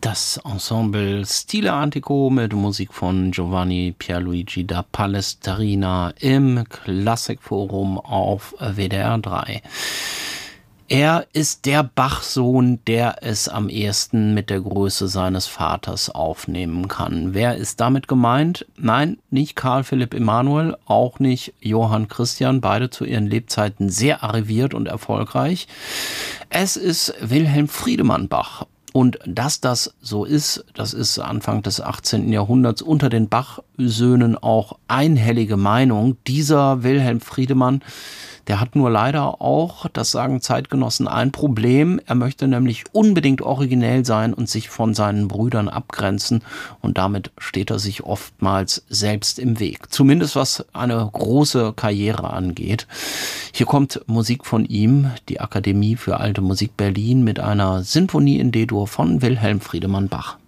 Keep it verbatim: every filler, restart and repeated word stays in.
Das Ensemble Stile Antico mit Musik von Giovanni Pierluigi da Palestrina im Klassikforum auf W D R drei. Er ist der Bach-Sohn, der es am ehesten mit der Größe seines Vaters aufnehmen kann. Wer ist damit gemeint? Nein, nicht Karl Philipp Emanuel, auch nicht Johann Christian, beide zu ihren Lebzeiten sehr arriviert und erfolgreich. Es ist Wilhelm Friedemann Bach. Und dass das so ist, das ist Anfang des achtzehnten Jahrhunderts unter den Bach-Söhnen auch einhellige Meinung. Dieser Wilhelm Friedemann, der hat nur leider auch, das sagen Zeitgenossen, ein Problem. Er möchte nämlich unbedingt originell sein und sich von seinen Brüdern abgrenzen. Und damit steht er sich oftmals selbst im Weg. Zumindest was eine große Karriere angeht. Hier kommt Musik von ihm, die Akademie für Alte Musik Berlin, mit einer Sinfonie in D-Dur von Wilhelm Friedemann Bach.